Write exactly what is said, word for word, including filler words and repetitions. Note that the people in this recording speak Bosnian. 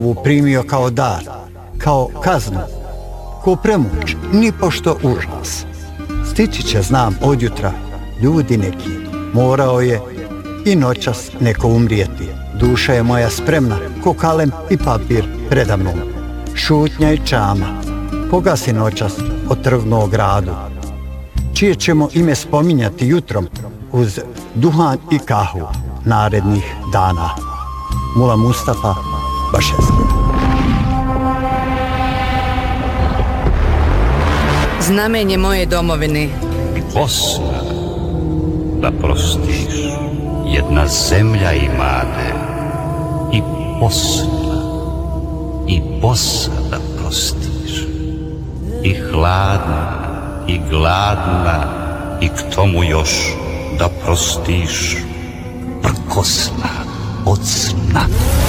primio kao dar, kao kaznu, ko premuć, ni pošto užas. Stići će, znam, od jutra, ljudi neki, morao je i noćas neko umrijeti. Duša je moja spremna, ko kalem i papir predamnom. Šutnja i čama, koga si noćas otrgnuo gradu. Čije ćemo ime spominjati jutrom uz duhan i kahu narednih dana. Mula Mustafa Baševski. Znamenje moje domovine. Bosna, da prostiš, jedna zemlja imade, i Bosna, i Bosa da prostiš, i hladna, i gladna, i k tomu još da prostiš, prkosna od sna.